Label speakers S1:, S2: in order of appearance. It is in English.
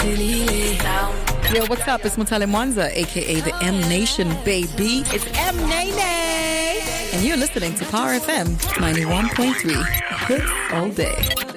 S1: Yo, what's up? It's Mutale Mwanza, aka the M Nation, baby. It's M Nene. And you're listening to Power FM 91.3. Hits all day.